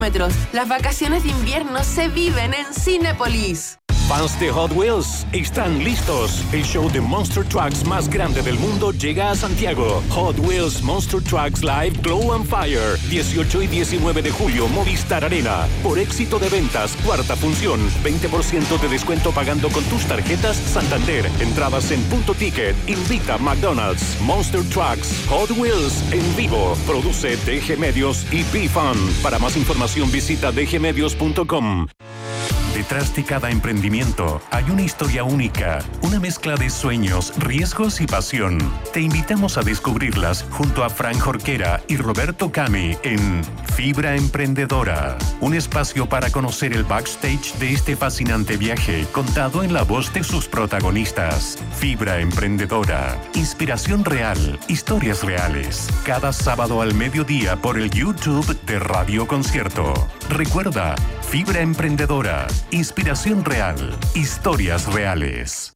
Las vacaciones de invierno se viven en Cinépolis. Fans de Hot Wheels están listos. El show de Monster Trucks más grande del mundo llega a Santiago. Hot Wheels Monster Trucks Live Glow and Fire. 18 y 19 de julio, Movistar Arena. Por éxito de ventas, cuarta función. 20% de descuento pagando con tus tarjetas Santander. Entradas en Punto Ticket. Invita McDonald's. Monster Trucks Hot Wheels en vivo. Produce DG Medios y P-Fun. Para más información visita dgmedios.com. Detrás de cada emprendimiento hay una historia única, una mezcla de sueños, riesgos y pasión. Te invitamos a descubrirlas junto a Fran Jorquera y Roberto Cami en Fibra Emprendedora, un espacio para conocer el backstage de este fascinante viaje contado en la voz de sus protagonistas. Fibra Emprendedora, inspiración real, historias reales. Cada sábado al mediodía por el YouTube de Radio Concierto. Recuerda, Fibra Emprendedora, inspiración real, historias reales.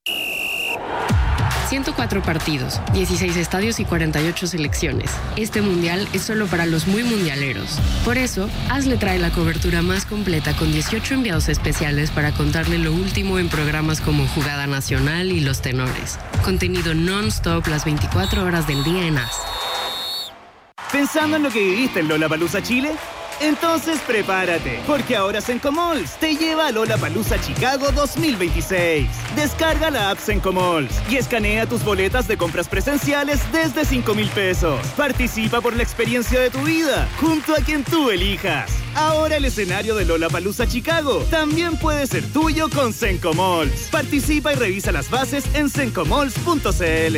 104 partidos, 16 estadios y 48 selecciones. Este mundial es solo para los muy mundialeros. Por eso, Hazle trae la cobertura más completa con 18 enviados especiales para contarle lo último en programas como Jugada Nacional y Los Tenores. Contenido non-stop las 24 horas del día en AS. ¿Pensando en lo que viviste en Lollapalooza Chile? Entonces prepárate, porque ahora Sencomalls te lleva a Lollapalooza Chicago 2026. Descarga la app Sencomalls y escanea tus boletas de compras presenciales desde 5,000 pesos. Participa por la experiencia de tu vida, junto a quien tú elijas. Ahora el escenario de Lollapalooza Chicago también puede ser tuyo con Sencomalls. Participa y revisa las bases en sencomalls.cl.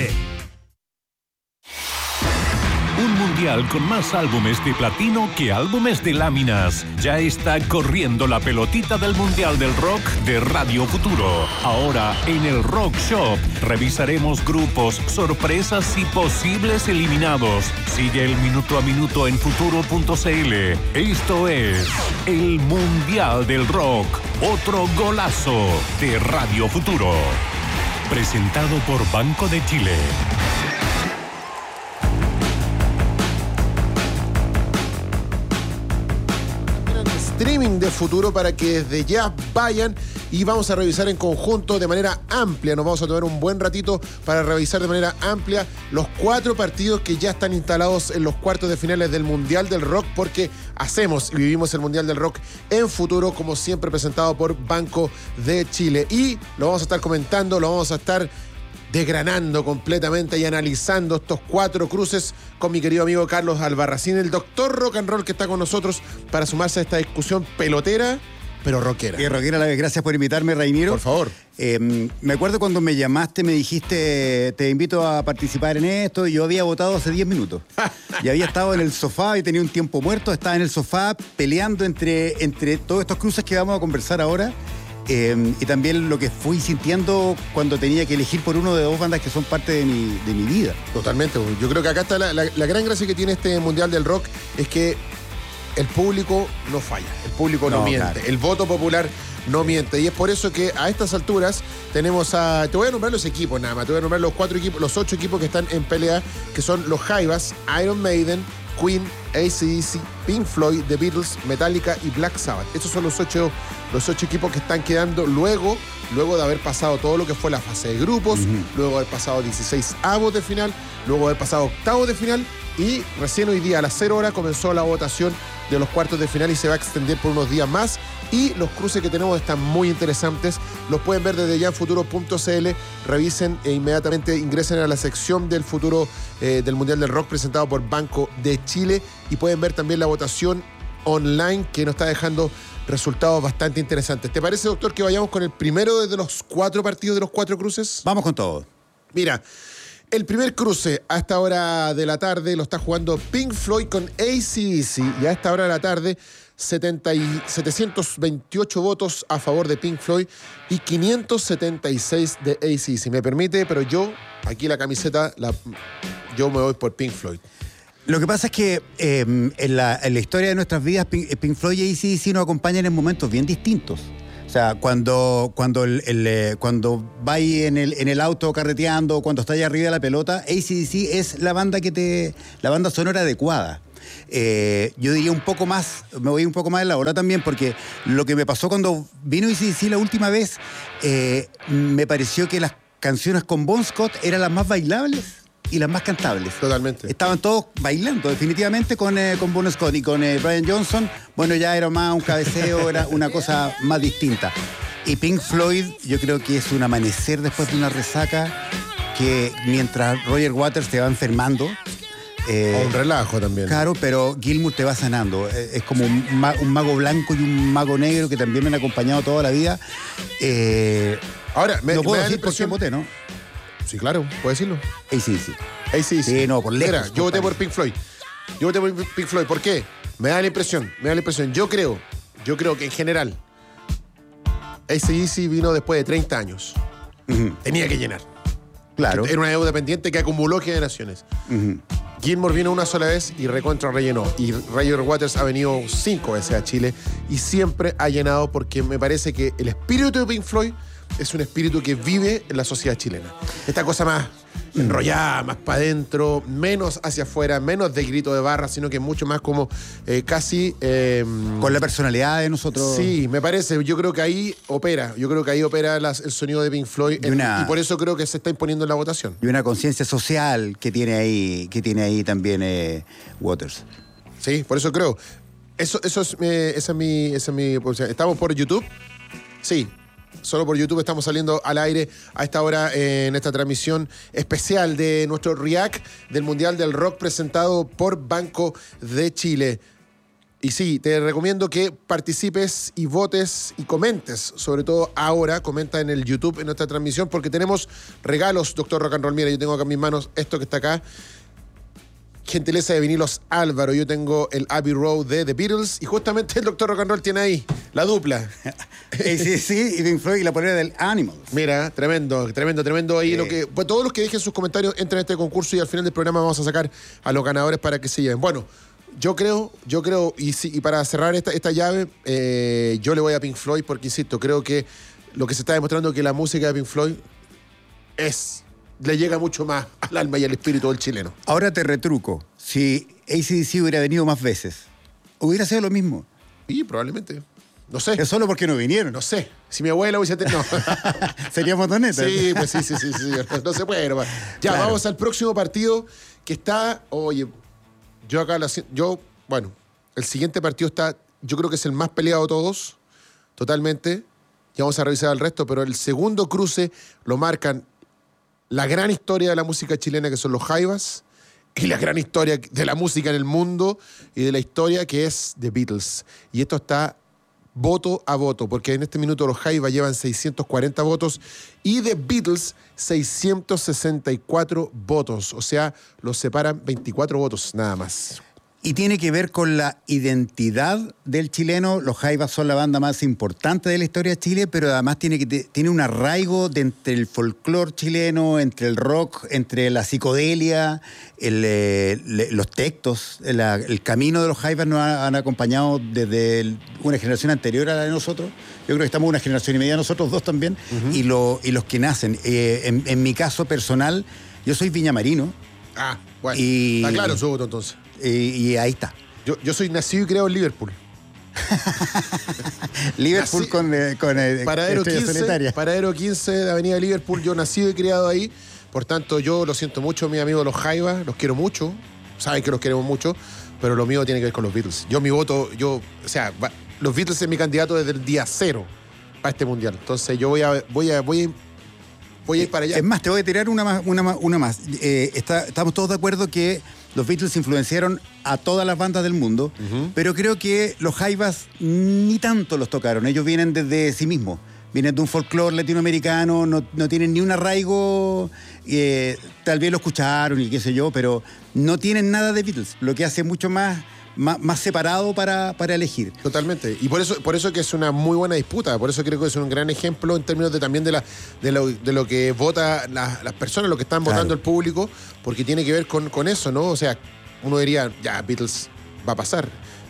Un mundial con más álbumes de platino que álbumes de láminas. Ya está corriendo la pelotita del Mundial del Rock de Radio Futuro. Ahora en el Rock Shop revisaremos grupos, sorpresas y posibles eliminados. Sigue el minuto a minuto en futuro.cl. Esto es el Mundial del Rock. Otro golazo de Radio Futuro. Presentado por Banco de Chile. Streaming de Futuro para que desde ya vayan y vamos a revisar en conjunto de manera amplia. Nos vamos a tomar un buen ratito para revisar de manera amplia los 4 partidos que ya están instalados en los cuartos de finales del Mundial del Rock, porque hacemos y vivimos el Mundial del Rock en Futuro, como siempre presentado por Banco de Chile. Y lo vamos a estar comentando, lo vamos a estar desgranando completamente y analizando estos 4 cruces con mi querido amigo Carlos Albarracín, el doctor rock and roll, que está con nosotros para sumarse a esta discusión pelotera, pero rockera. Y rockera a la vez. Gracias por invitarme, Raimiro. Por favor. Me acuerdo cuando me llamaste, me dijiste, te invito a participar en esto, y yo había votado hace 10 minutos. Y había estado en el sofá y tenía un tiempo muerto, estaba en el sofá peleando entre todos estos cruces que vamos a conversar ahora. Y también lo que fui sintiendo cuando tenía que elegir por uno de 2 bandas que son parte de mi vida. Totalmente. Yo creo que acá está la gran gracia que tiene este Mundial del Rock, es que el público no falla, el público no miente, claro. El voto popular no miente, y es por eso que a estas alturas tenemos te voy a nombrar los equipos nada más, te voy a nombrar los 4 equipos, los 8 equipos que están en pelea, que son los Jaivas, Iron Maiden, Queen, AC/DC, Pink Floyd, The Beatles, Metallica y Black Sabbath. Estos son los 8 equipos que están quedando luego de haber pasado todo lo que fue la fase de grupos, luego de haber pasado 16avos de final, luego de haber pasado octavos de final, y recién hoy día a las 0 horas comenzó la votación de los cuartos de final y se va a extender por unos días más. Y los cruces que tenemos están muy interesantes. Los pueden ver desde ya en futuro.cl. Revisen e inmediatamente ingresen a la sección del futuro del Mundial del Rock presentado por Banco de Chile. Y pueden ver también la votación online, que nos está dejando resultados bastante interesantes. ¿Te parece, doctor, que vayamos con el primero de los 4 partidos de los 4 cruces? Vamos con todo. Mira, el primer cruce a esta hora de la tarde lo está jugando Pink Floyd con AC/DC, y a esta hora de la tarde 728 votos a favor de Pink Floyd y 576 de AC/DC. Me permite, pero yo, aquí la camiseta, yo me voy por Pink Floyd. Lo que pasa es que en la historia de nuestras vidas, Pink Floyd y AC/DC nos acompañan en momentos bien distintos. O sea, cuando vais en el auto carreteando, cuando estás allá arriba de la pelota, AC/DC es la banda sonora adecuada. Yo diría un poco más, me voy un poco más en la hora también, porque lo que me pasó cuando vino AC/DC la última vez, me pareció que las canciones con Bon Scott eran las más bailables y las más cantables. Totalmente. Estaban todos bailando, definitivamente, con Bon Scott y con Brian Johnson. Bueno, ya era más un cabeceo, era una cosa más distinta. Y Pink Floyd, yo creo que es un amanecer después de una resaca que mientras Roger Waters te va enfermando. Un relajo también. Claro, pero Gilmour te va sanando. Es como un mago blanco y un mago negro que también me han acompañado toda la vida. Ahora, no puedo me da decir por qué voté, ¿no? Sí, claro, puedo decirlo. AC/DC. Sí, no, por lejos. Mira, yo voté por Pink Floyd. ¿Por qué? Me da la impresión. Yo creo que en general AC/DC vino después de 30 años. Tenía que llenar. Claro. Era una deuda pendiente que acumuló generaciones. Gilmour vino una sola vez y recontra rellenó. Y Roger Waters ha venido 5 veces a Chile y siempre ha llenado, porque me parece que el espíritu de Pink Floyd es un espíritu que vive en la sociedad chilena. Esta cosa más enrollada, más para adentro, menos hacia afuera, menos de grito de barra, sino que mucho más como casi... con la personalidad de nosotros. Sí, me parece. Yo creo que ahí opera. El sonido de Pink Floyd. Y por eso creo que se está imponiendo en la votación. Y una conciencia social que tiene ahí también Waters. Sí, por eso creo. Esa es mi posición. ¿Estamos por YouTube? Sí. Solo por YouTube estamos saliendo al aire a esta hora en esta transmisión especial de nuestro React del Mundial del Rock presentado por Banco de Chile. Y sí, te recomiendo que participes y votes y comentes, sobre todo ahora, comenta en el YouTube en nuestra transmisión, porque tenemos regalos, Dr. Rock and Roll. Mira, yo tengo acá en mis manos esto que está acá. Gentileza de Vinilos Álvaro. Yo tengo el Abbey Road de The Beatles y justamente el Dr. Rock and Roll tiene ahí la dupla. Sí, y Pink Floyd y la polera del Animals. Mira, tremendo. Ahí pues todos los que dejen sus comentarios entran a este concurso y al final del programa vamos a sacar a los ganadores para que se lleven. Bueno, yo creo, y para cerrar esta llave, yo le voy a Pink Floyd porque, insisto, creo que lo que se está demostrando es que la música de Pink Floyd le llega mucho más al alma y al espíritu del chileno. Ahora te retruco. Si AC/DC hubiera venido más veces, ¿hubiera sido lo mismo? Sí, probablemente. No sé. Es solo porque no vinieron. No sé. Si mi abuela hubiese tenido... No. Sería motoneta. Sí, pues sí. No se puede. No. Ya, claro. Vamos al próximo partido que está... Oye, bueno, el siguiente partido está... Yo creo que es el más peleado de todos. Totalmente. Ya vamos a revisar el resto, pero el segundo cruce lo marcan la gran historia de la música chilena, que son los Jaivas, y la gran historia de la música en el mundo y de la historia que es The Beatles. Y esto está voto a voto, porque en este minuto los Jaivas llevan 640 votos y The Beatles 664 votos. O sea, los separan 24 votos nada más. Y tiene que ver con la identidad del chileno. Los Jaivas son la banda más importante de la historia de Chile, pero además tiene un arraigo entre el folclore chileno, entre el rock, entre la psicodelia, los textos. El camino de los Jaivas nos han acompañado desde una generación anterior a la de nosotros. Yo creo que estamos una generación y media nosotros dos también, y los que nacen. En mi caso personal, yo soy viñamarino. Ah, bueno, está claro su voto entonces. Y ahí está. Yo soy nacido y criado en Liverpool. Liverpool con Paradero 15, solitaria. Paradero 15 de Avenida Liverpool. Yo nacido y criado ahí. Por tanto, yo lo siento mucho, mis amigos los Jaivas. Los quiero mucho. Saben que los queremos mucho. Pero lo mío tiene que ver con los Beatles. Mi voto, los Beatles es mi candidato desde el día 0 para este mundial. Entonces yo voy a ir para allá. Es más, te voy a tirar una más. Estamos todos de acuerdo que los Beatles influenciaron a todas las bandas del mundo, pero creo que los Jaivas ni tanto los tocaron. Ellos vienen desde sí mismos. Vienen de un folclore latinoamericano, no tienen ni un arraigo. Tal vez lo escucharon y qué sé yo, pero no tienen nada de Beatles, lo que hace mucho más separado para elegir. Totalmente. Y por eso que es una muy buena disputa. Por eso creo que es un gran ejemplo en términos también de lo que vota las personas, lo que están votando el público, porque tiene que ver con eso, ¿no? O sea, uno diría, ya, Beatles va a pasar.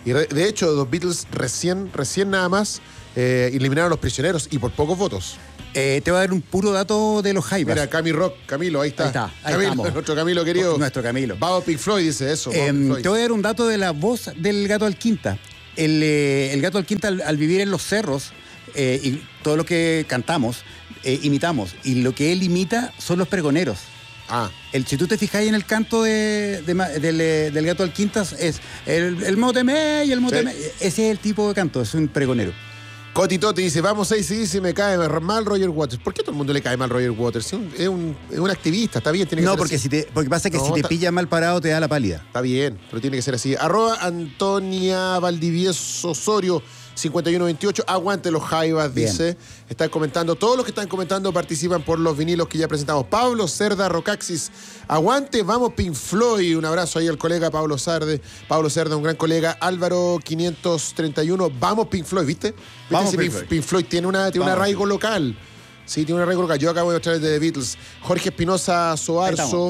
Y de hecho, los Beatles recién nada más eliminaron a Los Prisioneros y por pocos votos. Te voy a dar un puro dato de los Jaivas. Mira, Camilo, ahí está. Ahí Camilo, estamos. nuestro Camilo querido. Nuestro Camilo. Vamos Pink Floyd, dice eso. Te voy a dar un dato de la voz del Gato Alquinta. El Gato Alquinta, al vivir en los cerros, y todo lo que cantamos, imitamos. Y lo que él imita son los pregoneros. Si tú te fijáis en el canto del Gato Alquintas, es el moteme y el moteme. Sí. Ese es el tipo de canto, es un pregonero. Coti Toti dice, vamos AC/DC, me cae mal Roger Waters. ¿Por qué a todo el mundo le cae mal Roger Waters? Es un activista, está bien, tiene que ser porque así. Porque pasa que si te pilla mal parado te da la pálida. Está bien, pero tiene que ser así. @Antonia Valdivieso Osorio 5128, aguante los Jaivas, dice. Están comentando, todos los que están comentando participan por los vinilos que ya presentamos. Pablo Cerda Rocaxis, aguante, vamos Pink Floyd. Un abrazo ahí al colega Pablo Cerda, un gran colega. Álvaro 531, vamos Pink Floyd, ¿viste? Vamos Pink Floyd tiene un arraigo local. Sí, tiene un arraigo local. Yo acabo de mostrar de The Beatles. Jorge Espinosa Soarzo,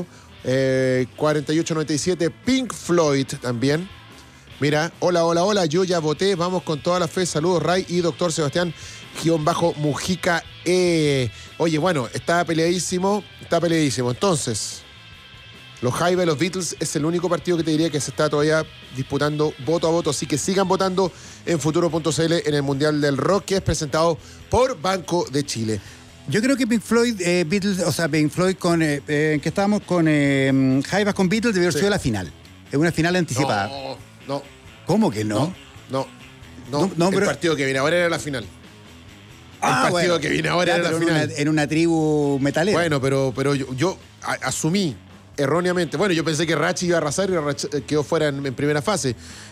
4897, Pink Floyd también. Mira, hola, yo ya voté, vamos con toda la fe, saludos Ray y doctor Sebastián _Mujica. Oye, bueno, está peleadísimo. Entonces, los Jaivas y los Beatles es el único partido que te diría que se está todavía disputando voto a voto, así que sigan votando en futuro.cl en el Mundial del Rock, que es presentado por Banco de Chile. Yo creo que Pink Floyd, Pink Floyd con, que estábamos con Jaivas con Beatles debió haber sido la final. Es una final anticipada. No. ¿Cómo que no? No, pero... El partido que viene ahora era la final. Que viene ahora era la final. En una tribu metalera. Bueno, pero yo asumí erróneamente. Bueno, yo pensé que Rachi iba a arrasar y quedó fuera en primera fase.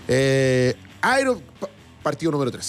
Partido número 3.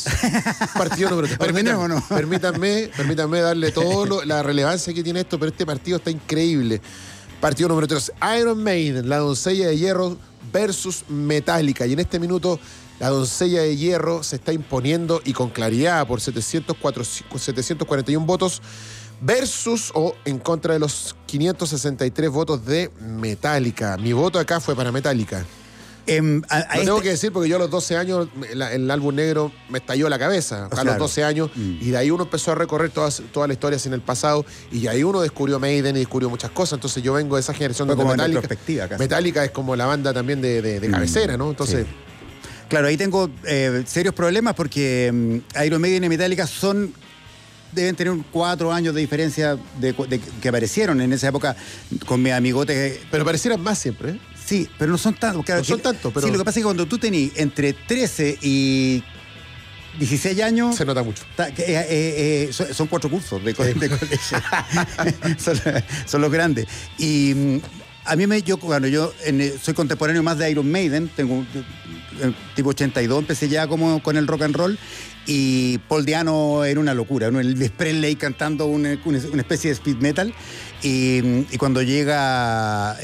Permítanme darle todo la relevancia que tiene esto, pero este partido está increíble. Partido número 3. Iron Maiden, la doncella de hierro versus Metallica. Y en este minuto la doncella de hierro se está imponiendo y con claridad por 741 votos versus o en contra de los 563 votos de Metallica. Mi voto acá fue para Metallica. Lo tengo que decir porque yo a los 12 años el álbum negro me estalló la cabeza. A los 12 años y de ahí uno empezó a recorrer toda la historia en el pasado y de ahí uno descubrió Maiden y descubrió muchas cosas. Entonces yo vengo de esa generación de Metallica. Metallica es como la banda también de cabecera, ¿no? Entonces... Sí. Claro, ahí tengo serios problemas porque Iron Maiden y Metallica deben tener 4 años de diferencia que aparecieron en esa época con mis amigotes. Pero parecieran más siempre, ¿eh? Sí, pero no son tantos. Claro, son tantos, pero... Sí, lo que pasa es que cuando tú tenés entre 13 y 16 años... Se nota mucho. Son 4 cursos de colegio. son los grandes. Y a mí yo soy contemporáneo más de Iron Maiden, tengo tipo 82, empecé ya como con el rock and roll, y Paul Diano era una locura, ¿no? Elvis Presley cantando una especie de speed metal, y cuando llega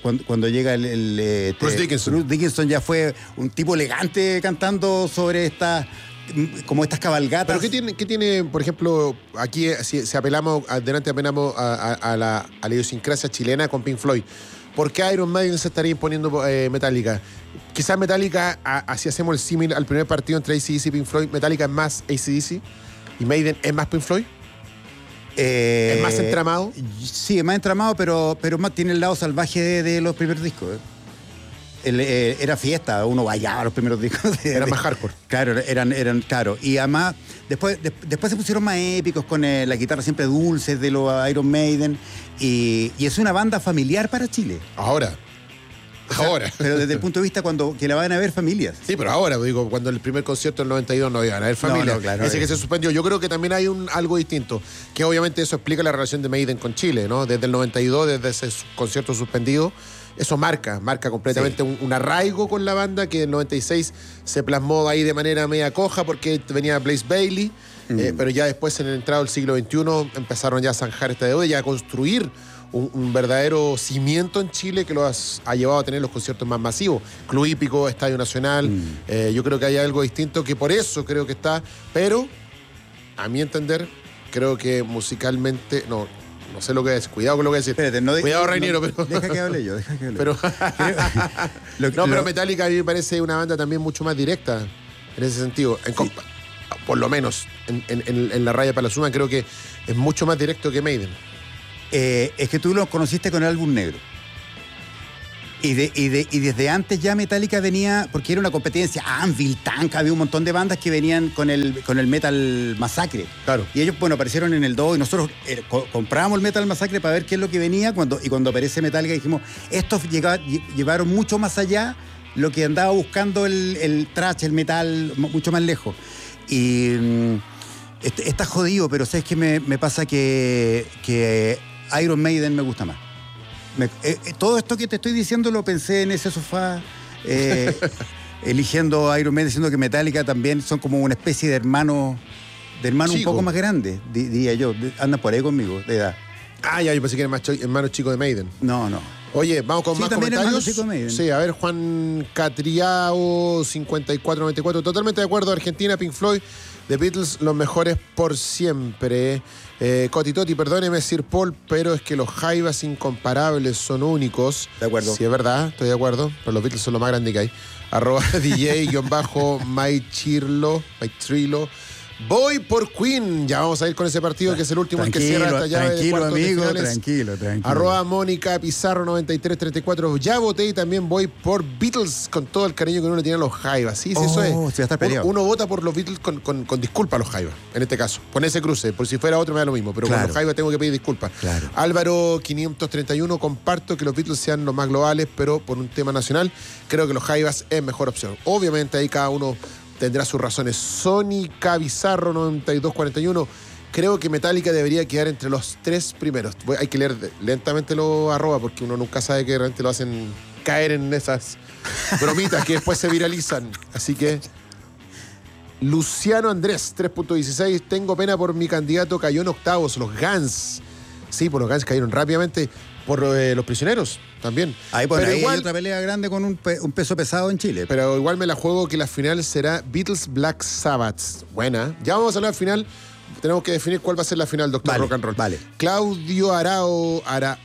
Bruce Dickinson ya fue un tipo elegante cantando sobre estas cabalgatas. ¿Pero qué tiene, por ejemplo, aquí si apelamos a la idiosincrasia chilena con Pink Floyd? ¿Por qué Iron Maiden se estaría imponiendo Metallica? Quizás Metallica, así hacemos el símil al primer partido entre AC/DC y Pink Floyd, Metallica es más AC/DC y Maiden es más Pink Floyd. ¿Es más entramado? Sí, es más entramado, pero más tiene el lado salvaje de los primeros discos. Era fiesta, uno bailaba los primeros discos. Era más hardcore. Claro, eran claro. Y además, después se pusieron más épicos con la guitarra siempre dulce de los Iron Maiden. Y es una banda familiar para Chile. Ahora. Pero desde el punto de vista que la van a ver familias. Sí, pero ahora, digo, cuando el primer concierto del 92 no iban a ver familias. No, claro. Ese que se suspendió. Yo creo que también hay algo distinto. Que obviamente eso explica la relación de Maiden con Chile, ¿no? Desde el 92, desde ese concierto suspendido. Eso marca completamente un arraigo con la banda que en el 96 se plasmó ahí de manera media coja porque venía Blaze Bayley, pero ya después en el entrado del siglo XXI empezaron ya a zanjar esta deuda y a construir un verdadero cimiento en Chile que los ha llevado a tener los conciertos más masivos. Club Hípico, Estadio Nacional, yo creo que hay algo distinto que por eso creo que está, pero a mi entender creo que musicalmente, no no sé lo que es. Cuidado con lo que es. Espérate, cuidado, Reiniero, pero... Deja que hable yo. Pero, pero Metallica a mí me parece una banda también mucho más directa en ese sentido. Por lo menos en la raya para la suma creo que es mucho más directo que Maiden. Es que tú lo conociste con el álbum negro. Y desde antes ya Metallica venía, porque era una competencia, Anvil, Tank, había un montón de bandas que venían con el Metal Massacre. Claro. Y ellos, bueno, aparecieron en el 2 y nosotros comprábamos el Metal Massacre para ver qué es lo que venía. Cuando aparece Metallica dijimos, estos llevaron mucho más allá lo que andaba buscando el thrash, el metal, mucho más lejos. Y está jodido, pero ¿sabes qué me pasa? Que Iron Maiden me gusta más. Todo esto que te estoy diciendo lo pensé en ese sofá, eligiendo a Iron Maiden, diciendo que Metallica también son como una especie de hermano un poco más grande, diría yo. Andan por ahí conmigo, de edad. Ya, yo pensé que era hermano chico de Maiden. No. Oye, vamos con más comentarios. Chico de Maiden. Sí, a ver, Juan Catriao, 5494. Totalmente de acuerdo, Argentina, Pink Floyd, The Beatles, los mejores por siempre. Cotitoti, perdóneme, Sir Paul, pero es que los Jaivas incomparables son únicos. De acuerdo. Sí, es verdad, estoy de acuerdo, pero los Beatles son lo más grande que hay. @DJ_Maitrilo. Voy por Queen. Ya vamos a ir con ese partido que es el último, el que cierra esta llave de cuartos de finales. Tranquilo. @Mónica Pizarro 9334. Ya voté y también voy por Beatles con todo el cariño que uno le tiene a los Jaivas. Sí, eso es. Sí, va a estar peleado. Uno vota por los Beatles con disculpa a los Jaivas, en este caso. Pon ese cruce, por si fuera otro me da lo mismo, pero con los Jaivas tengo que pedir disculpas. Claro. Álvaro 531, comparto que los Beatles sean los más globales, pero por un tema nacional, creo que los Jaivas es mejor opción. Obviamente ahí cada uno tendrá sus razones. Sónica Bizarro 9241. Creo que Metallica debería quedar entre los 3 primeros. Hay que leer lentamente los arroba porque uno nunca sabe que realmente lo hacen caer en esas bromitas que después se viralizan. Así que Luciano Andrés 3.16. Tengo pena por mi candidato, cayó en octavos, los Guns. Sí, pues los Guns cayeron rápidamente por los prisioneros también. Ahí hay otra pelea grande con un peso pesado en Chile. Pero igual me la juego que la final será Beatles Black Sabbath. Buena. Ya vamos a hablar de la final. Tenemos que definir cuál va a ser la final, doctor Rock and Roll. Vale. Claudio Aroa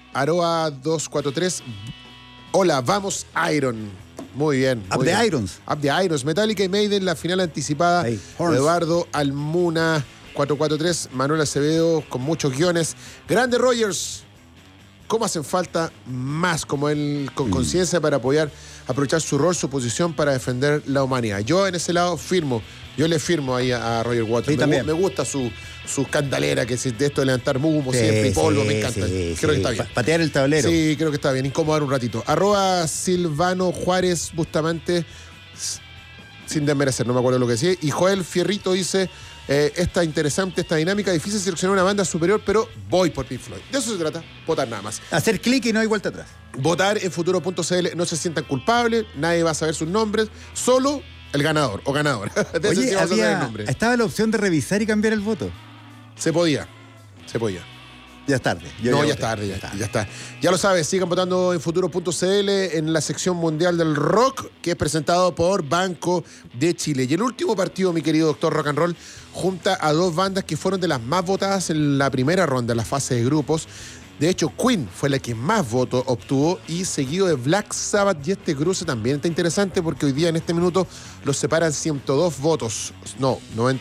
243. Hola, vamos Iron. Muy bien. Up the Irons. Up the Irons. Metallica y Maiden, la final anticipada. Eduardo Almuna 443. Manuel Acevedo con muchos guiones. Grande Rogers. ¿Cómo hacen falta más como él con conciencia para aprovechar su rol, su posición para defender la humanidad? Yo en ese lado yo le firmo ahí a Roger Waters. Sí, me gusta su candalera, que es de esto de levantar humo siempre y polvo, me encanta. Creo que está bien. Patear el tablero. Sí, creo que está bien, incomodar un ratito. @Silvano Juárez Bustamante, sin desmerecer, no me acuerdo lo que decía. Y Joel Fierrito dice... esta interesante, esta dinámica, difícil seleccionar una banda superior, pero voy por Pink Floyd. De eso se trata, votar nada más. Hacer clic y no hay vuelta atrás. Votar en futuro.cl, no se sientan culpables, nadie va a saber sus nombres, solo el ganador o ganadora. Oye, estaba la opción de revisar y cambiar el voto. Se podía. Ya es tarde. Ya está. Ya lo sabes, sigan votando en futuro.cl en la sección mundial del rock, que es presentado por Banco de Chile. Y el último partido, mi querido doctor Rock and Roll, junta a 2 bandas que fueron de las más votadas en la primera ronda, en la fase de grupos. De hecho, Queen fue la que más votos obtuvo, y seguido de Black Sabbath. Y este cruce también está interesante porque hoy día, en este minuto, los separan 102 votos. No,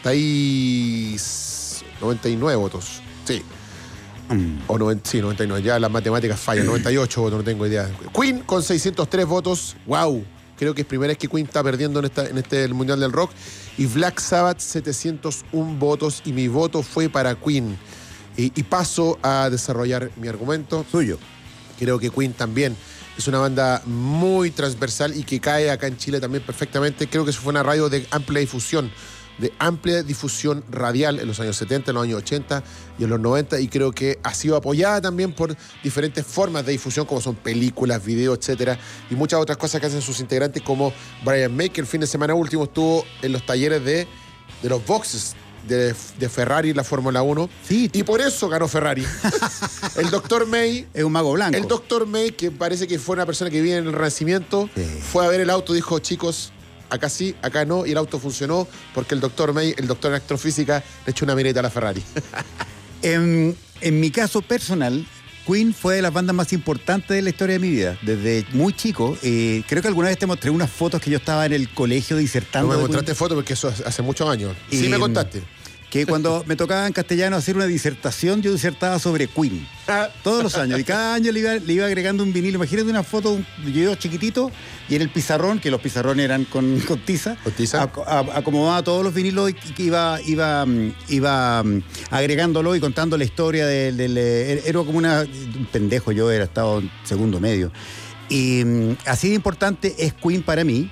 99 votos. Sí. O 99, ya las matemáticas fallan. 98 votos, no tengo idea. Queen con 603 votos. ¡Wow! Creo que es primera vez que Queen está perdiendo en el Mundial del Rock. Y Black Sabbath, 701 votos. Y mi voto fue para Queen. Y paso a desarrollar mi argumento. Suyo. Creo que Queen también es una banda muy transversal y que cae acá en Chile también perfectamente. Creo que eso fue una radio de amplia difusión radial en los años 70, en los años 80 y en los 90, y creo que ha sido apoyada también por diferentes formas de difusión, como son películas, videos, etcétera, y muchas otras cosas que hacen sus integrantes, como Brian May, que el fin de semana último estuvo en los talleres de los boxes de Ferrari, la Fórmula 1, sí, y por eso ganó Ferrari. El Dr. May es un mago blanco. El Dr. May, que parece que fue una persona que vive en el Renacimiento, fue a ver el auto y dijo: chicos, acá sí, acá no, y el auto funcionó porque el Dr. May, el doctor en astrofísica, le echó una mireta a la Ferrari. En mi caso personal, Queen fue de las bandas más importantes de la historia de mi vida. Desde muy chico, creo que alguna vez te mostré unas fotos que yo estaba en el colegio disertando. No me de mostraste fotos porque eso hace muchos años. Sí me contaste. Que cuando me tocaba en castellano hacer una disertación, yo disertaba sobre Queen. Todos los años. Y cada año le iba agregando un vinilo. Imagínate una foto, yo chiquitito, y en el pizarrón, que los pizarrones eran con tiza, acomodaba todos los vinilos y que iba agregándolo y contando la historia era como un pendejo, yo era estado en segundo medio. Y así de importante es Queen para mí.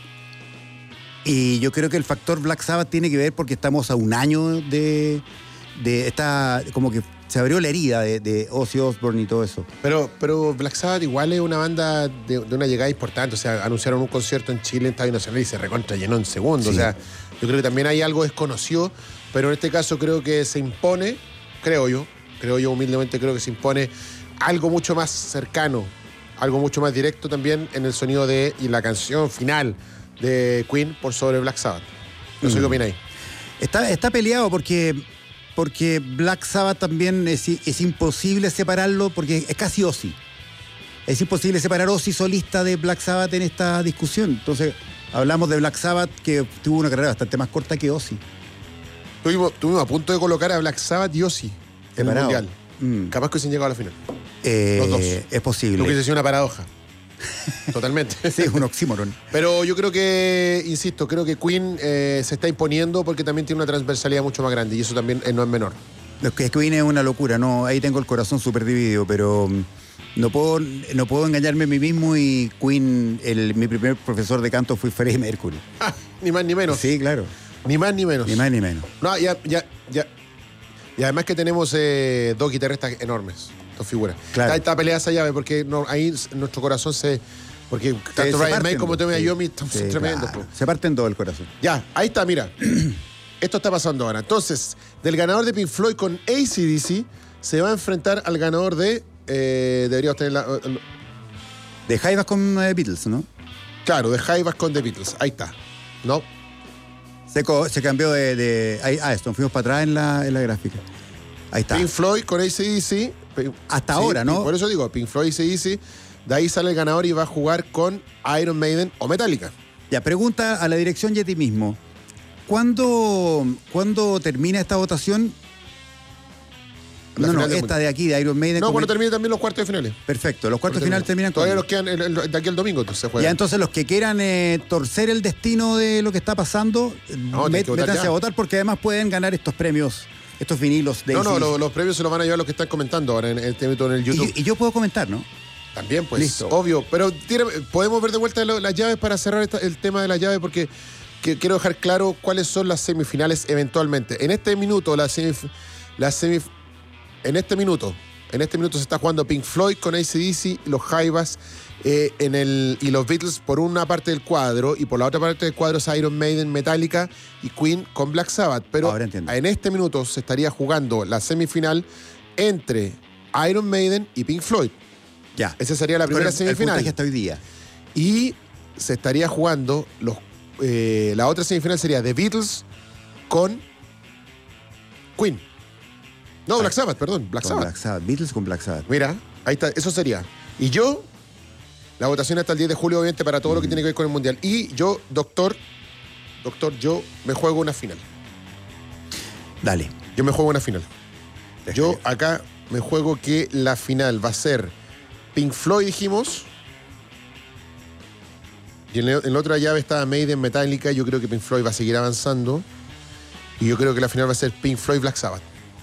Y yo creo que el factor Black Sabbath tiene que ver porque estamos a un año de esta, como que se abrió la herida de Ozzy Osbourne y todo eso. Pero Black Sabbath igual es una banda de una llegada importante. O sea, anunciaron un concierto en Chile en Estadio Nacional y se recontra llenó en segundos. Sí. O sea, yo creo que también hay algo desconocido, pero en este caso creo que se impone, creo yo humildemente creo que se impone algo mucho más cercano, algo mucho más directo también en el sonido y la canción final de Queen por sobre Black Sabbath. No sé qué opináis. Está peleado porque Black Sabbath también es imposible separarlo porque es casi Ozzy. Es imposible separar Ozzy solista de Black Sabbath en esta discusión. Entonces, hablamos de Black Sabbath que tuvo una carrera bastante más corta que Ozzy. Estuvimos a punto de colocar a Black Sabbath y Ozzy en el Mundial. Capaz que hubiesen llegado a la final. Los dos. Es posible. Lo que hubiese sido una paradoja. Totalmente. Sí, es un oxímoron. Pero yo creo que, insisto, creo que Queen se está imponiendo porque también tiene una transversalidad mucho más grande y eso también no es menor. Es que Queen es una locura, ¿no? Ahí tengo el corazón súper dividido, pero no puedo engañarme a mí mismo y Queen, mi primer profesor de canto fue Freddie Mercury. Ni más ni menos. Sí, claro. Ni más ni menos. Ni más ni menos. No, ya. Y además que tenemos dos guitarristas enormes. Dos figuras. Claro. Está peleada esa llave porque ahí nuestro corazón porque tanto Ryan May como Tommy Iommi son tremendos. Claro. Se parten todo el corazón. Ya, ahí está, mira. Esto está pasando ahora. Entonces, del ganador de Pink Floyd con AC/DC se va a enfrentar al ganador de... deberíamos tener de Jaivas con Beatles, ¿no? Claro, de Jaivas con The Beatles. Ahí está. ¿No? Se cambió de esto, fuimos para atrás en la gráfica. Ahí está. Pink Floyd con AC/DC. Hasta ahora, ¿no? Por eso digo, Pink Floyd y AC/DC. De ahí sale el ganador y va a jugar con Iron Maiden o Metallica. Ya, pregunta a la dirección y a ti mismo. ¿Cuándo termina esta votación? Esta de aquí, de Iron Maiden. No, cuando termine también los cuartos de finales. Perfecto, los cuartos de final terminan. Todavía nos quedan de aquí al domingo, entonces se juega. Ya, entonces los que quieran torcer el destino de lo que está pasando, métanse a votar porque además pueden ganar estos premios, estos vinilos de los premios se los van a llevar los que están comentando ahora en el YouTube. Y yo puedo comentar, ¿no? También, pues, listo. Obvio. Pero podemos ver de vuelta las llaves para cerrar el tema de las llaves porque quiero dejar claro cuáles son las semifinales eventualmente. En este minuto, en este minuto se está jugando Pink Floyd con AC/DC, los Jaivas y los Beatles por una parte del cuadro y por la otra parte del cuadro es Iron Maiden, Metallica y Queen con Black Sabbath. Pero en este minuto se estaría jugando la semifinal entre Iron Maiden y Pink Floyd. Ya. Esa sería la primera semifinal. El hasta hoy día. Y se estaría jugando la otra semifinal sería The Beatles con Queen. No, Black Sabbath, perdón. Black Sabbath. Beatles con Black Sabbath. Mira, ahí está, eso sería. Y la votación hasta el 10 de julio, obviamente, para todo lo que tiene que ver con el Mundial. Y yo, doctor, yo me juego una final. Dale. Yo me juego una final. Yo acá me juego que la final va a ser Pink Floyd, dijimos. Y en la otra llave está Maiden, Metallica. Yo creo que Pink Floyd va a seguir avanzando. Y yo creo que la final va a ser Pink Floyd, Black Sabbath.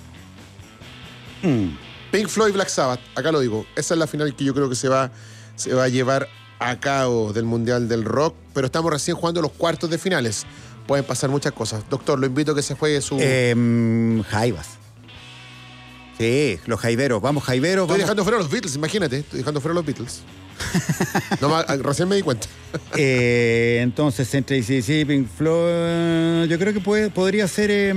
Pink Floyd, Black Sabbath, acá lo digo. Esa es la final que yo creo que se va a llevar a cabo del Mundial del Rock. Pero estamos recién jugando los cuartos de finales. Pueden pasar muchas cosas. Doctor, lo invito a que se juegue su... Jaivas. Sí, los jaiveros. Vamos, jaiveros. Estoy dejando fuera a los Beatles, imagínate. Estoy dejando fuera a los Beatles. Recién me di cuenta. Entonces, entre AC/DC, Pink Floyd, yo creo que podría ser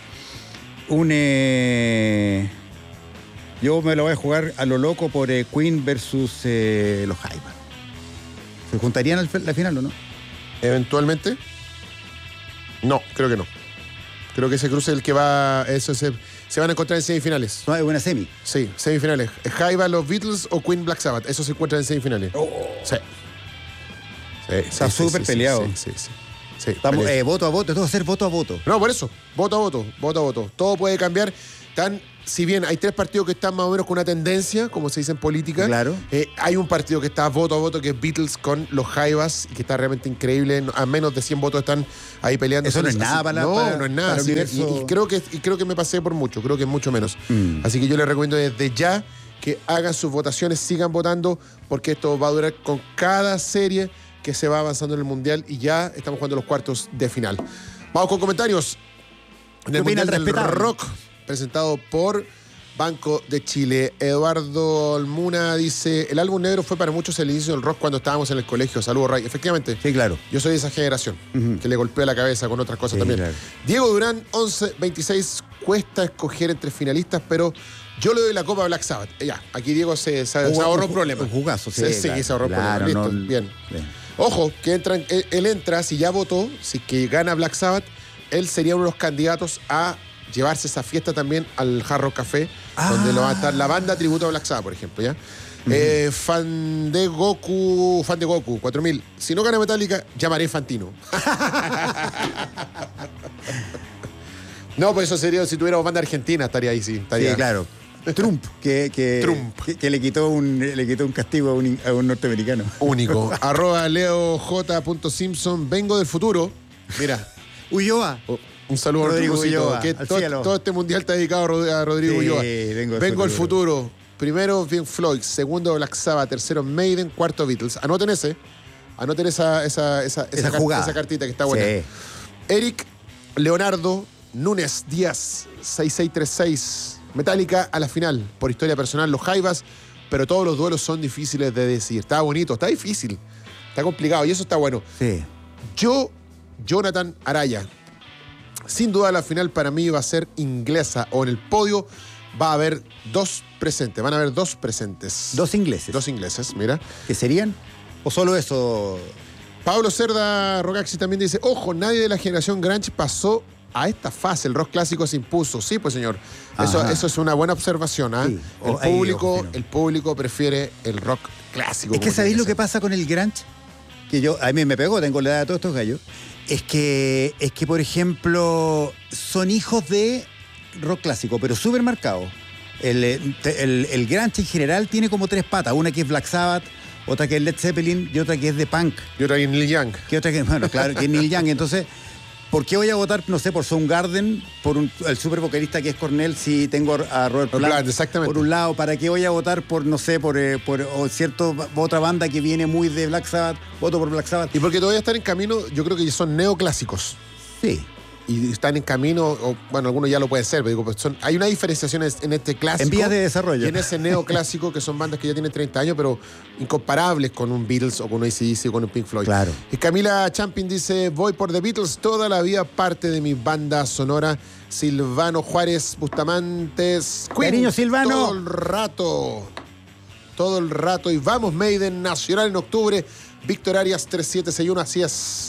yo me lo voy a jugar a lo loco por Queen versus los Jaivas. ¿Se juntarían la final o no? Eventualmente. No, creo que no. Creo que ese cruce es el que va. Eso se van a encontrar en semifinales. No, es una semi. Sí, semifinales. Jaiba, los Beatles o Queen Black Sabbath. Eso se encuentra en semifinales. Sí. Está súper peleado. Sí. Estamos voto a voto, esto va a ser voto a voto. No, por eso, voto a voto. Todo puede cambiar. Si bien hay 3 partidos que están más o menos con una tendencia, como se dice en política, claro. Hay un partido que está voto a voto, que es Beatles con los Jaivas, y que está realmente increíble. A menos de 100 votos están ahí peleando. Eso no es nada para no es nada. Para y creo que me pasé por mucho, creo que es mucho menos. Así que yo les recomiendo desde ya que hagan sus votaciones, sigan votando, porque esto va a durar con cada serie que se va avanzando en el Mundial, y ya estamos jugando los cuartos de final. Vamos con comentarios. En el Mundial del Rock, presentado por Banco de Chile. Eduardo Olmuna dice: el álbum negro fue para muchos el inicio del rock cuando estábamos en el colegio. Saludos, Ray. Efectivamente. Sí, claro. Yo soy de esa generación que le golpeó la cabeza con otras cosas también. Claro. Diego Durán, 11-26. Cuesta escoger entre finalistas, pero yo le doy la copa a Black Sabbath. Ya, aquí Diego se ahorró un problema. Un jugazo, sí, se ahorró un problema. Listo, bien. Ojo, que él entra, si ya votó, si que gana Black Sabbath, él sería uno de los candidatos a llevarse esa fiesta también al Hard Rock Café, donde lo va a estar la banda tributo a Black Sabbath, por ejemplo, ¿ya? Fan de Goku 4000. Si no gana Metallica, llamaré Fantino. No, pues eso sería, si tuviéramos banda argentina, estaría ahí, sí. Estaría. Sí, claro. Trump, que le quitó un castigo a un norteamericano. Único. @LeoJ.Simpson. Vengo del futuro. Mira. Ulloa. Un saludo a Rodrigo Ulloa. Que todo este mundial está dedicado a Rodrigo Ulloa. Vengo del futuro. Primero Pink Floyd, segundo Black Sabbath, tercero Maiden, cuarto Beatles. Anoten esa cartita que está buena. Sí. Eric Leonardo Núñez Díaz, 6636. Metallica a la final, por historia personal, los Jaivas, pero todos los duelos son difíciles de decir. Está bonito, está difícil, está complicado, y eso está bueno. Sí. Yo, Jonathan Araya, sin duda la final para mí va a ser inglesa, o en el podio va a haber 2 presentes, van a haber 2 presentes. 2 ingleses. 2 ingleses, mira. ¿Qué serían? ¿O solo eso? Pablo Cerda Rogaxi también dice: ojo, nadie de la generación grunge pasó a esta fase, el rock clásico se impuso. Sí, pues señor, eso es una buena observación. Sí. El público prefiere el rock clásico. Es que ¿sabéis lo que pasa con el grunge? Que a mí me pegó, tengo la edad de todos estos gallos. Es que, por ejemplo, son hijos de rock clásico, pero súper marcado. El grunge en general tiene como 3 patas. Una que es Black Sabbath, otra que es Led Zeppelin y otra que es de punk. Y otra que es Neil Young. Bueno, claro, que es Neil Young. Entonces, ¿por qué voy a votar, no sé, por Soundgarden, por el super vocalista que es Cornell, si tengo a Robert Plant exactamente. Por un lado? ¿Para qué voy a votar por, no sé, por otra banda que viene muy de Black Sabbath? Voto por Black Sabbath. Y porque todavía están en camino, yo creo que son neoclásicos. Sí. Y están en camino, bueno, algunos ya lo pueden ser, pero digo, hay una diferenciación en este clásico. En vías de desarrollo. Y en ese neoclásico, que son bandas que ya tienen 30 años, pero incomparables con un Beatles o con un AC/DC o con un Pink Floyd. Claro. Y Camila Champin dice: voy por The Beatles, toda la vida parte de mi banda sonora. Silvano Juárez Bustamantes. Cariño, Silvano. Todo el rato. Y vamos, Maiden, Nacional en octubre. Víctor Arias 3761, así es.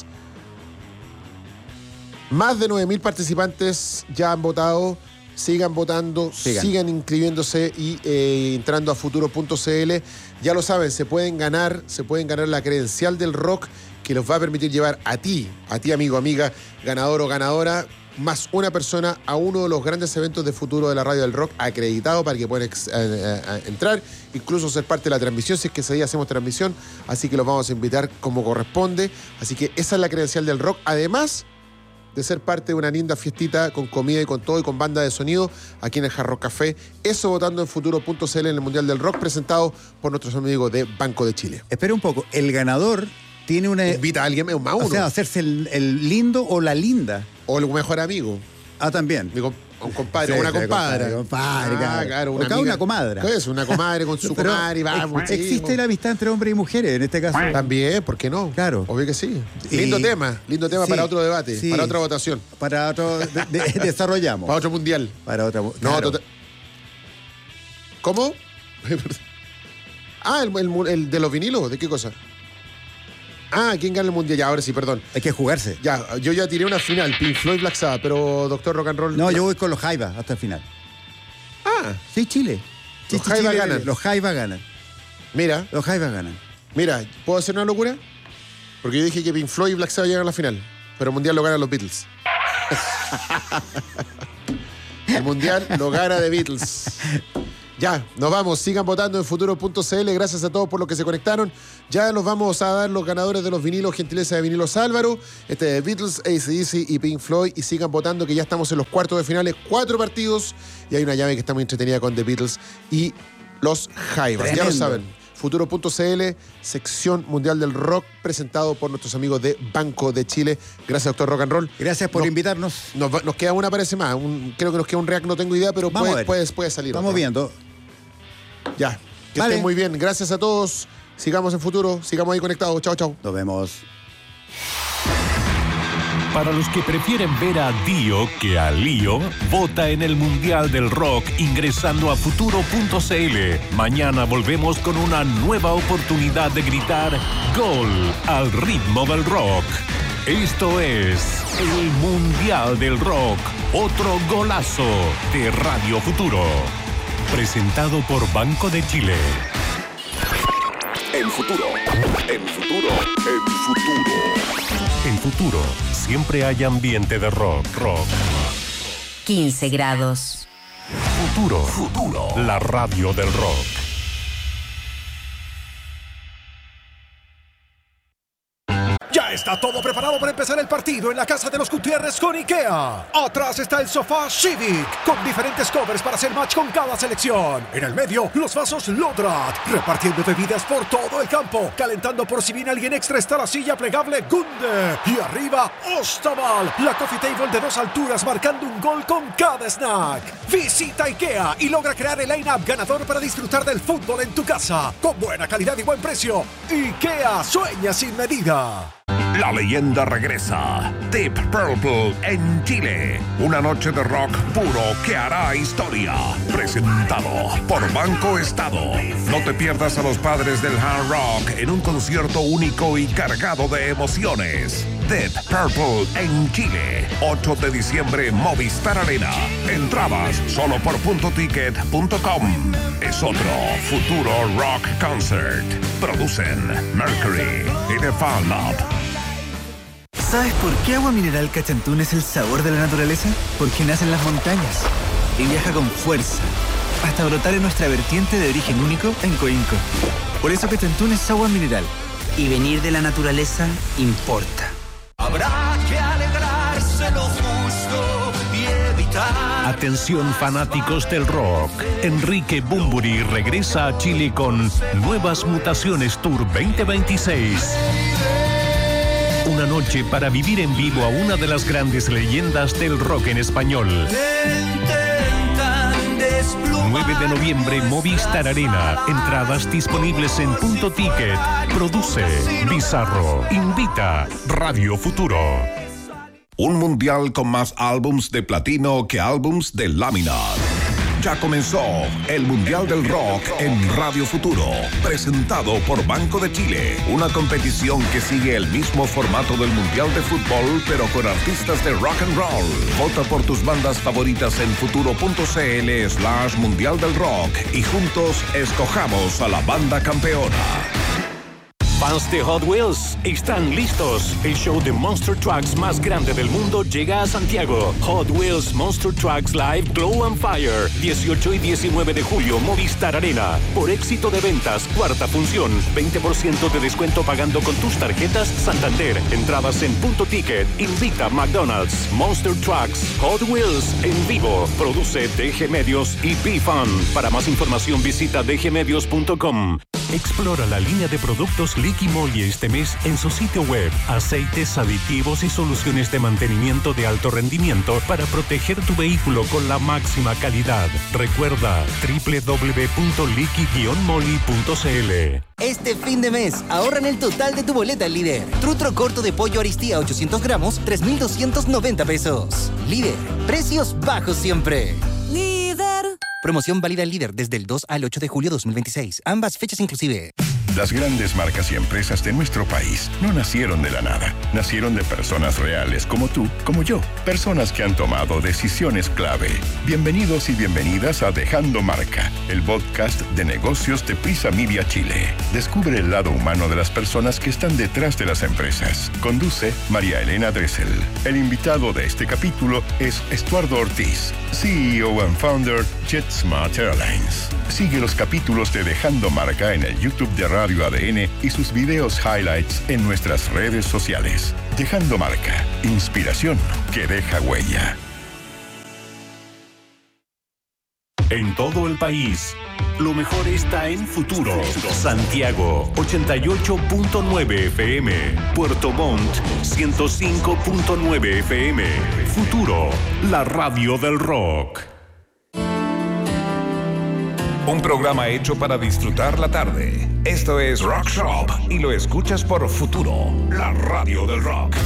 Más de 9.000 participantes ya han votado. Sigan votando, sigan inscribiéndose y entrando a futuro.cl. Ya lo saben, se pueden ganar la credencial del rock que los va a permitir llevar a ti amigo, amiga, ganador o ganadora, más una persona a uno de los grandes eventos de futuro de la radio del rock acreditado para que puedan entrar, incluso ser parte de la transmisión, si es que ese día hacemos transmisión. Así que los vamos a invitar como corresponde. Así que esa es la credencial del rock. Además de ser parte de una linda fiestita con comida y con todo y con banda de sonido aquí en el Hard Rock Café. Eso votando en futuro.cl en el Mundial del Rock, presentado por nuestros amigos de Banco de Chile. Espera un poco, el ganador tiene una... Invita a alguien más uno. O sea, hacerse el lindo o la linda. O el mejor amigo. Ah, también. Un compadre o una compadre. Claro, una amiga. Una comadre. ¿Qué es? Una comadre con su comadre y vamos. Existe la amistad entre hombres y mujeres en este caso. También, ¿por qué no? Claro. Obvio que sí. Lindo tema sí, para otro debate, para otra votación. Para otro... desarrollamos. Para otro mundial. Para otro... Claro. No, ¿Cómo? El de los vinilos, ¿de qué cosa? ¿Quién gana el mundial? Ya, ahora sí, perdón. Hay que jugarse. Ya, yo ya tiré una final, Pink Floyd, Black Sabbath, pero Doctor Rock and Roll... No, yo voy con los Jaivas hasta el final. Sí, Chile. Los Jaivas ganan. Los Jaivas ganan. Mira. Los Jaivas ganan. Mira, ¿puedo hacer una locura? Porque yo dije que Pink Floyd y Black Sabbath llegan a la final, pero el mundial lo ganan los Beatles. El mundial lo gana de Beatles. Ya, nos vamos. Sigan votando en futuro.cl. Gracias a todos por los que se conectaron. Ya nos vamos a dar los ganadores de los vinilos, gentileza de Vinilos Álvaro. De Beatles, AC/DC y Pink Floyd. Y sigan votando que ya estamos en los cuartos de finales. 4 partidos. Y hay una llave que está muy entretenida con The Beatles y los Jaivas. Ya lo saben. Futuro.cl, sección mundial del rock, presentado por nuestros amigos de Banco de Chile. Gracias, Doctor Rock and Roll. Gracias por invitarnos. Nos queda una, parece más. Creo que nos queda un react, no tengo idea, pero puede salir. Vamos viendo. Ya, que estén muy bien. Gracias a todos. Sigamos en Futuro, sigamos ahí conectados. Chao, chao. Nos vemos. Para los que prefieren ver a Dio que a Lío, vota en el Mundial del Rock ingresando a futuro.cl. Mañana volvemos con una nueva oportunidad de gritar ¡Gol! Al ritmo del rock. Esto es el Mundial del Rock, otro golazo de Radio Futuro. Presentado por Banco de Chile. En Futuro, en Futuro, en Futuro. En Futuro, siempre hay ambiente de rock. 15 grados. Futuro, la radio del rock. Ya está todo preparado para empezar el partido en la casa de los Gutiérrez con IKEA. Atrás está el sofá Civic, con diferentes covers para hacer match con cada selección. En el medio, los vasos Lodrat, repartiendo bebidas por todo el campo. Calentando por si viene alguien extra está la silla plegable Gunde. Y arriba, Ostaval, la coffee table de 2 alturas marcando un gol con cada snack. Visita IKEA y logra crear el line-up ganador para disfrutar del fútbol en tu casa. Con buena calidad y buen precio. IKEA sueña sin medida. La leyenda regresa. Deep Purple en Chile. Una noche de rock puro que hará historia. Presentado por Banco Estado. No te pierdas a los padres del hard rock en un concierto único y cargado de emociones. Deep Purple en Chile. 8 de diciembre, Movistar Arena. Entradas solo por puntoticket.com. Es otro Futuro Rock Concert. Producen Mercury y The Fan Lab. ¿Sabes por qué Agua Mineral Cachantún es el sabor de la naturaleza? Porque nace en las montañas y viaja con fuerza hasta brotar en nuestra vertiente de origen único en Coinco. Por eso Cachantún es agua mineral. Y venir de la naturaleza importa. Habrá que alegrarse lo justo y evitar... Atención fanáticos del rock. Enrique Bunbury regresa a Chile con Nuevas Mutaciones Tour 2026. Una noche para vivir en vivo a una de las grandes leyendas del rock en español. 9 de noviembre, Movistar Arena. Entradas disponibles en Punto Ticket. Produce Bizarro. Invita Radio Futuro. Un mundial con más álbums de platino que álbums de lámina. Ya comenzó el Mundial del Rock en Radio Futuro, presentado por Banco de Chile. Una competición que sigue el mismo formato del Mundial de Fútbol, pero con artistas de rock and roll. Vota por tus bandas favoritas en futuro.cl/Mundial del Rock y juntos escojamos a la banda campeona. Fans de Hot Wheels, ¿están listos? El show de Monster Trucks más grande del mundo llega a Santiago. Hot Wheels Monster Trucks Live Glow and Fire, 18 y 19 de julio, Movistar Arena. Por éxito de ventas, 4ª función, 20% de descuento pagando con tus tarjetas Santander. Entradas en Punto Ticket. Invita McDonald's. Monster Trucks Hot Wheels en vivo. Produce DG Medios y B-Fun. Para más información visita dgmedios.com. Explora la línea de productos Liqui Moly este mes en su sitio web. Aceites, aditivos y soluciones de mantenimiento de alto rendimiento para proteger tu vehículo con la máxima calidad. Recuerda www.liqui-moly.cl. Este fin de mes, ahorra en el total de tu boleta Líder. Trutro corto de pollo Aristía 800 gramos, 3,290 pesos. Líder, precios bajos siempre. Líder. Promoción válida en Líder desde el 2 al 8 de julio 2026. Ambas fechas inclusive. Las grandes marcas y empresas de nuestro país no nacieron de la nada. Nacieron de personas reales como tú, como yo. Personas que han tomado decisiones clave. Bienvenidos y bienvenidas a Dejando Marca, el podcast de negocios de Prisa Media Chile. Descubre el lado humano de las personas que están detrás de las empresas. Conduce María Elena Dressel. El invitado de este capítulo es Estuardo Ortiz, CEO and founder JetSmart Airlines. Sigue los capítulos de Dejando Marca en el YouTube de Radio ADN y sus videos highlights en nuestras redes sociales. Dejando Marca, inspiración que deja huella. En todo el país, lo mejor está en Futuro. Santiago, 88.9 FM. Puerto Montt, 105.9 FM. Futuro, la radio del rock. Un programa hecho para disfrutar la tarde. Esto es Rock Shop y lo escuchas por Futuro, la radio del rock.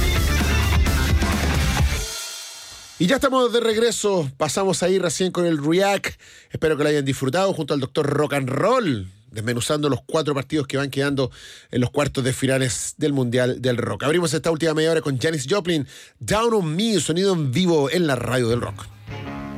Y ya estamos de regreso. Pasamos ahí recién con el React. Espero que lo hayan disfrutado junto al Dr. Rock and Roll, desmenuzando los 4 partidos que van quedando en los cuartos de finales del Mundial del Rock. Abrimos esta última media hora con Janis Joplin, Down on Me, sonido en vivo en la radio del rock.